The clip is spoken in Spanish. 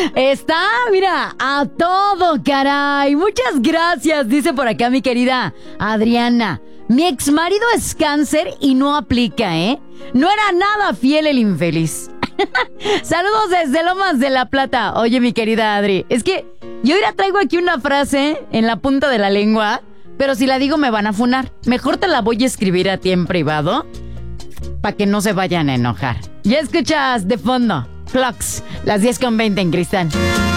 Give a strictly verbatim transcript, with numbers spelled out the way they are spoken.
Está, mira, a todo, caray. Muchas gracias, dice por acá mi querida Adriana. Mi ex marido es cáncer y no aplica, ¿eh? No era nada fiel el infeliz. Saludos desde Lomas de la Plata. Oye, mi querida Adri, es que yo ya traigo aquí una frase en la punta de la lengua, pero si la digo me van a funar. Mejor te la voy a escribir a ti en privado para que no se vayan a enojar. Ya escuchas de fondo Clocks, las diez con veinte en Cristal.